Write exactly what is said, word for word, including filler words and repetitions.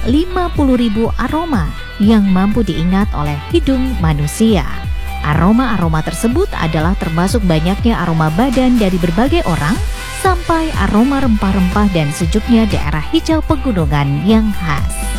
lima puluh ribu aroma yang mampu diingat oleh hidung manusia. Aroma-aroma tersebut adalah termasuk banyaknya aroma badan dari berbagai orang, sampai aroma rempah-rempah dan sejuknya daerah hijau pegunungan yang khas.